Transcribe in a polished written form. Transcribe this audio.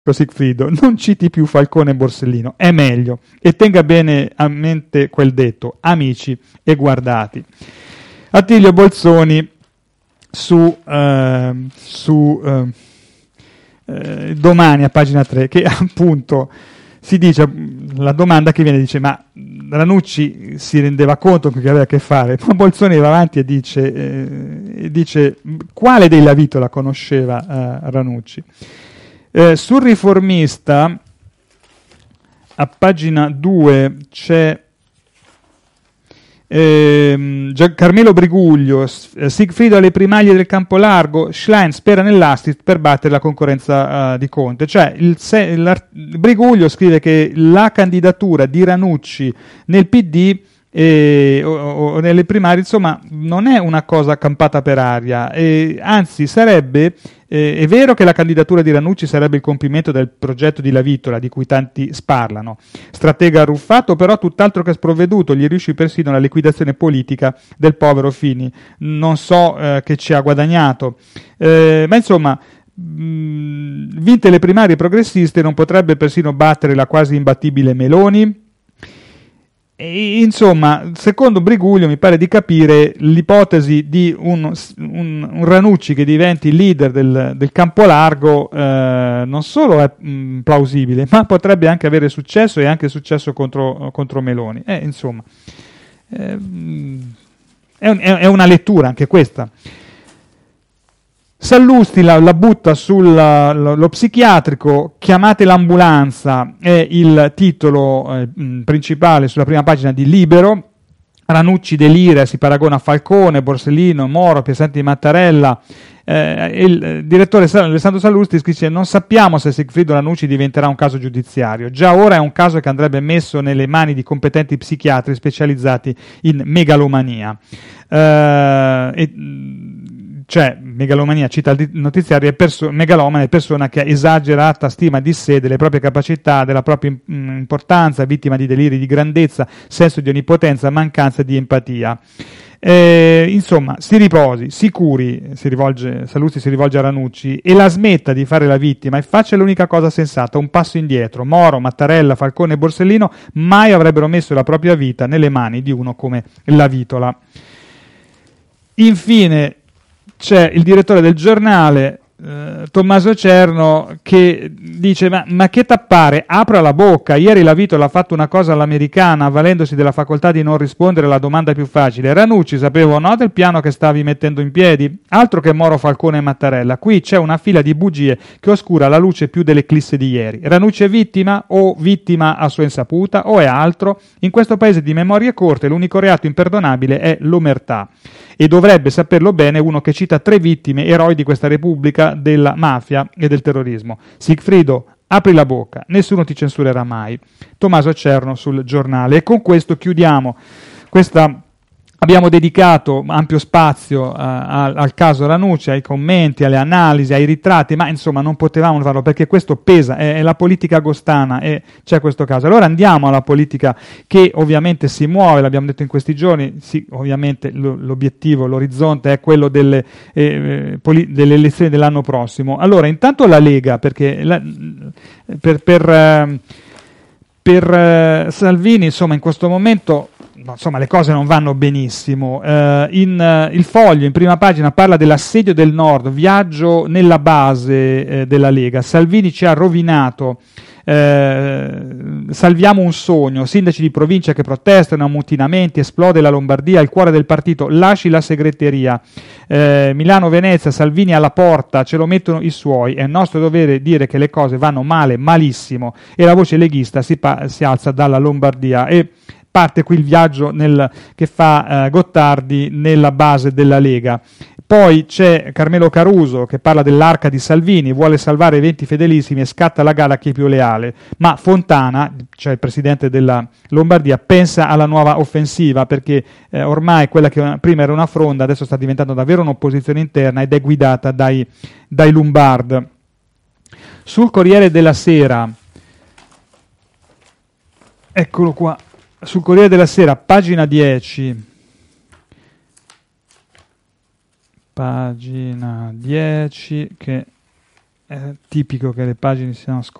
Sigfrido, non citi più Falcone e Borsellino, è meglio, e tenga bene a mente quel detto, amici e guardati. Attilio Bolzoni su Domani a pagina 3, che appunto si dice, la domanda che viene dice, ma Ranucci si rendeva conto che aveva a che fare? Ma Bolzoni va avanti e dice quale dei Lavitola conosceva Ranucci? Sul Riformista, a pagina 2, c'è Carmelo Briguglio, Sigfrido alle primaglie del Campo Largo, Schlein spera nell'Astrid per battere la concorrenza di Conte. Cioè Briguglio scrive che la candidatura di Ranucci nel PD o nelle primarie, insomma, non è una cosa campata per aria, anzi sarebbe, è vero che la candidatura di Ranucci sarebbe il compimento del progetto di Lavitola di cui tanti sparlano, stratega arruffato però tutt'altro che sprovveduto, gli riuscì persino la liquidazione politica del povero Fini, non so che ci ha guadagnato, ma insomma, vinte le primarie progressiste non potrebbe persino battere la quasi imbattibile Meloni? E, insomma, secondo Briguglio mi pare di capire l'ipotesi di un Ranucci che diventi leader del campo largo non solo è plausibile, ma potrebbe anche avere successo e anche successo contro Meloni. Insomma, è una lettura anche questa. Sallusti la butta sullo psichiatrico, chiamate l'ambulanza, è il titolo principale sulla prima pagina di Libero. Ranucci delira, si paragona a Falcone, Borsellino, Moro, Piacenti di Mattarella. Il direttore Alessandro Sallusti scrive: non sappiamo se Sigfrido Ranucci diventerà un caso giudiziario, già ora è un caso che andrebbe messo nelle mani di competenti psichiatri specializzati in megalomania. Cioè, megalomania, cita il notiziario, megalomane è persona che ha esagerata stima di sé, delle proprie capacità, della propria importanza, vittima di deliri di grandezza, senso di onnipotenza, mancanza di empatia. Insomma, si riposi, si curi, Sallusti si rivolge a Ranucci, e la smetta di fare la vittima e faccia l'unica cosa sensata, un passo indietro. Moro, Mattarella, Falcone e Borsellino mai avrebbero messo la propria vita nelle mani di uno come Lavitola. Infine, c'è il direttore del Giornale, Tommaso Cerno, che dice ma che tappare, apra la bocca, ieri Lavitola ha fatto una cosa all'americana avvalendosi della facoltà di non rispondere alla domanda più facile. Ranucci sapeva o no del piano che stavi mettendo in piedi? Altro che Moro, Falcone e Mattarella, qui c'è una fila di bugie che oscura la luce più dell'eclisse di ieri. Ranucci è vittima o vittima a sua insaputa o è altro? In questo paese di memorie corte l'unico reato imperdonabile è l'omertà. E dovrebbe saperlo bene uno che cita 3 vittime, eroi di questa Repubblica, della mafia e del terrorismo. Sigfrido, apri la bocca, nessuno ti censurerà mai. Tommaso Cerno sul Giornale. E con questo chiudiamo questa. Abbiamo dedicato ampio spazio al caso Ranucci, ai commenti, alle analisi, ai ritratti, ma insomma non potevamo farlo perché questo pesa, è la politica agostana e c'è questo caso. Allora andiamo alla politica che ovviamente si muove, l'abbiamo detto in questi giorni, sì, ovviamente l'obiettivo, l'orizzonte è quello delle elezioni dell'anno prossimo. Allora intanto la Lega, perché per Salvini insomma in questo momento insomma le cose non vanno benissimo. Il Foglio in prima pagina parla dell'assedio del Nord, viaggio nella base della Lega. Salvini ci ha rovinato, salviamo un sogno, sindaci di provincia che protestano, ammutinamenti, esplode la Lombardia, il cuore del partito, lasci la segreteria. Milano-Venezia, Salvini alla porta, ce lo mettono i suoi, è nostro dovere dire che le cose vanno male, malissimo, e la voce leghista si alza dalla Lombardia. E parte qui il viaggio che fa Gottardi nella base della Lega. Poi c'è Carmelo Caruso che parla dell'arca di Salvini, vuole salvare 20 fedelissimi e scatta la gara a chi è più leale, ma Fontana, cioè il presidente della Lombardia, pensa alla nuova offensiva perché ormai quella che prima era una fronda adesso sta diventando davvero un'opposizione interna ed è guidata dai Lombard. Sul Corriere della Sera, eccolo qua, sul Corriere della Sera, pagina 10, che è tipico che le pagine siano